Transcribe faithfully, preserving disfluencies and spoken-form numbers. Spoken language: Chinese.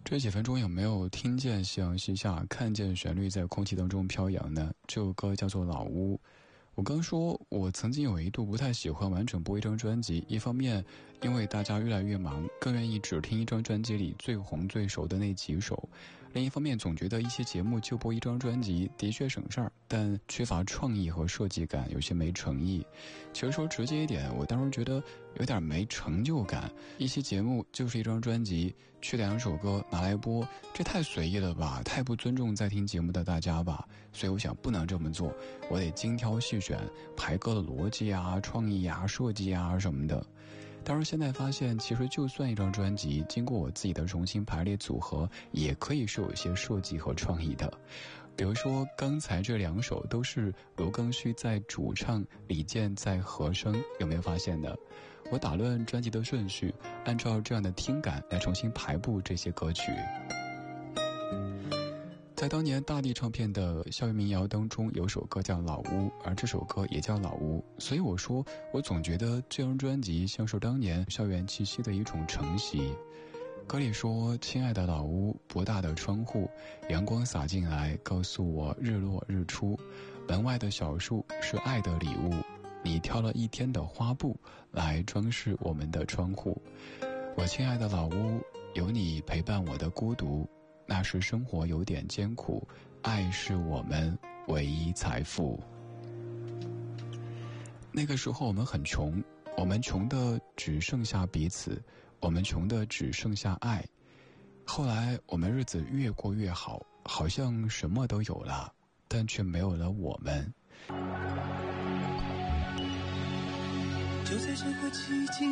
这几分钟有没有听见夕阳西下，看见旋律在空气当中飘扬呢？这首歌叫做《老屋》。我刚说我曾经有一度不太喜欢完整播一张专辑，一方面因为大家越来越忙，更愿意只听一张专辑里最红最熟的那几首，另一方面总觉得一些节目就播一张专辑的确省事儿，但缺乏创意和设计感，有些没诚意。其实说直接一点，我当时觉得有点没成就感，一些节目就是一张专辑，去两首歌拿来播，这太随意了吧，太不尊重在听节目的大家吧。所以我想不能这么做，我得精挑细选排歌的逻辑啊、创意啊、设计啊什么的。当然现在发现，其实就算一张专辑经过我自己的重新排列组合，也可以是有一些设计和创意的。比如说刚才这两首都是罗庚戌在主唱，李健在和声，有没有发现呢？我打乱专辑的顺序，按照这样的听感来重新排布这些歌曲。在当年大地唱片的校园民谣当中，有首歌叫《老屋》，而这首歌也叫《老屋》，所以我说我总觉得这张专辑像是当年校园气息的一种承袭。歌里说，亲爱的老屋，不大的窗户，阳光洒进来，告诉我日落日出，门外的小树是爱的礼物，你挑了一天的花布来装饰我们的窗户。我亲爱的老屋，有你陪伴我的孤独，那时生活有点艰苦，爱是我们唯一财富。那个时候我们很穷，我们穷的只剩下彼此，我们穷的只剩下爱。后来我们日子越过越好，好像什么都有了，但却没有了我们。 就在这个寂静